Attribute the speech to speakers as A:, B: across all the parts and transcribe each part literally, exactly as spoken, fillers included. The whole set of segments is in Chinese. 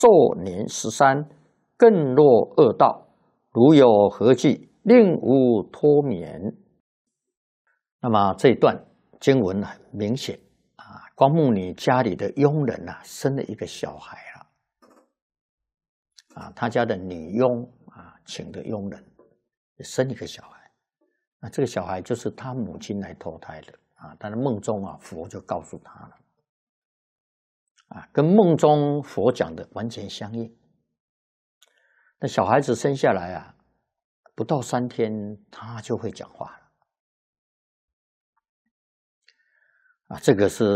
A: 昼年十三，更落恶道，如有何惧？令吾脱免。那么这一段经文很明显啊，光目女家里的佣人啊，生了一个小孩了啊，他家的女佣啊，请的佣人生一个小孩，那这个小孩就是他母亲来投胎的啊，他的梦中啊，佛就告诉他了啊，跟梦中佛讲的完全相应。那小孩子生下来啊，不到三天，他就会讲话了。啊，这个是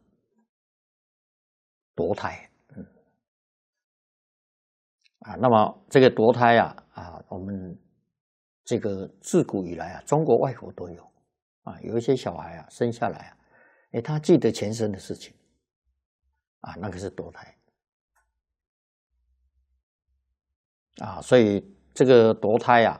A: 堕胎，嗯，啊，那么这个堕胎啊，啊，我们这个自古以来啊，中国外国都有，啊，有一些小孩啊，生下来啊，哎，他记得前生的事情，啊，那个是堕胎，啊，所以这个堕胎啊，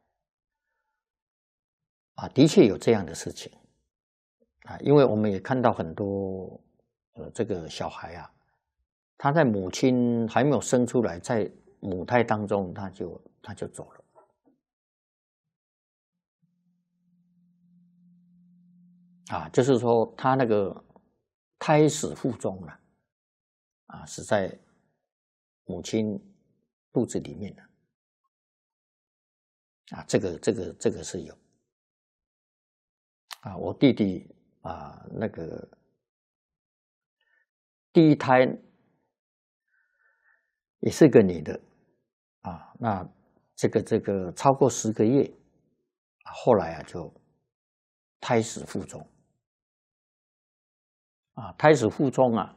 A: 啊，的确有这样的事情。啊，因为我们也看到很多，呃，这个小孩啊，他在母亲还没有生出来，在母胎当中，他就他就走了，啊，就是说他那个胎死腹中了，啊，是在母亲肚子里面的，啊，这个这个这个是有，啊，我弟弟。啊，那个第一胎也是个女的啊，那这个这个超过十个月，后来啊就胎死腹中啊，胎死腹中啊，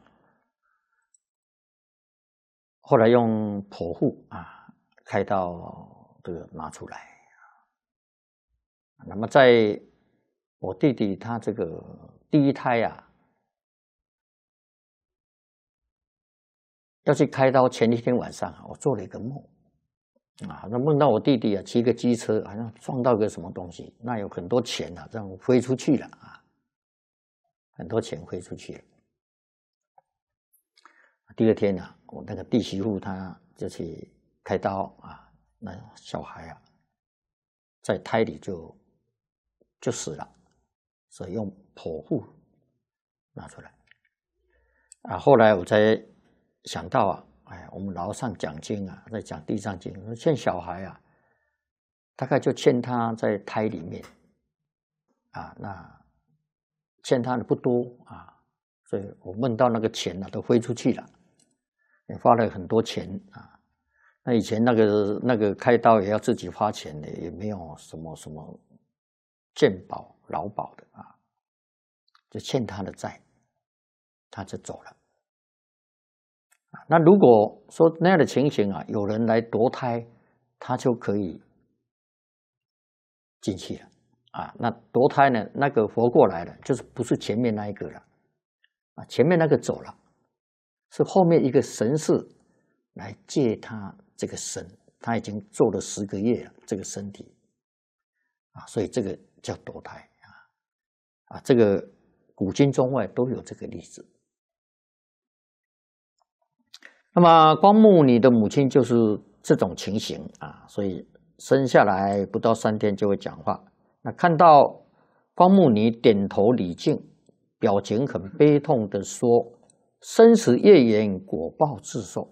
A: 后来用剖腹啊开刀这个拿出来，那么在我弟弟他这个第一胎啊，要去开刀前一天晚上啊，我做了一个梦啊，那梦到我弟弟啊骑个机车，好像撞到个什么东西，那有很多钱啊，这样飞出去了啊，很多钱飞出去了。第二天啊，我那个弟媳妇她就去开刀啊，那小孩啊在胎里就就死了，所以用剖腹拿出来啊。后来我才想到啊，哎，我们楼上讲经啊，在讲地藏经，欠小孩啊，大概就欠他在胎里面啊，那欠他的不多啊，所以我梦到那个钱呢、啊、都飞出去了，也花了很多钱啊。那以前那个那个开刀也要自己花钱的，也没有什么什么健保、劳保的啊，就欠他的债，他就走了。那如果说那样的情形啊，有人来夺胎，他就可以进去了啊。那夺胎呢，那个活过来了，就是不是前面那一个了啊，前面那个走了，是后面一个神士来借他这个身，他已经做了十个月了，这个身体啊，所以这个叫堕胎啊啊，这个古今中外都有这个例子。那么光目你的母亲就是这种情形啊，所以生下来不到三天就会讲话。那看到光目你点头礼敬，表情很悲痛的说：“生死业缘，果报自受。”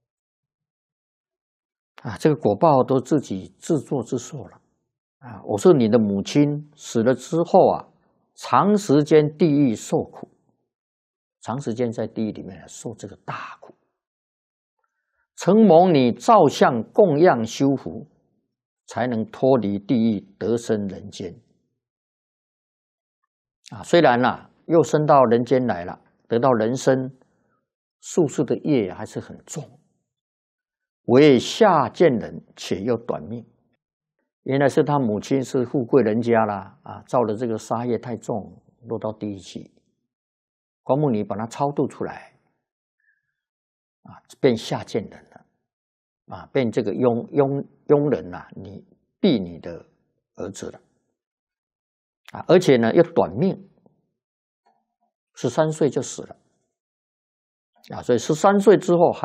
A: 啊，这个果报都自己自作自受了啊！我是你的母亲，死了之后啊，长时间地狱受苦，长时间在地狱里面受这个大苦。承蒙你照相供养修福，才能脱离地狱，得生人间。啊，虽然啦、啊，又升到人间来了，得到人身，宿世的业还是很重。为下贱人，且又短命。原来是他母亲是富贵人家啦，啊，造的这个杀业太重，落到地狱去。光目女把他超度出来，啊，变下贱人了，啊，变这个佣佣佣人呐、啊，你婢女的儿子了，啊，而且呢又短命，十三岁就死了，啊，所以十三岁之后还。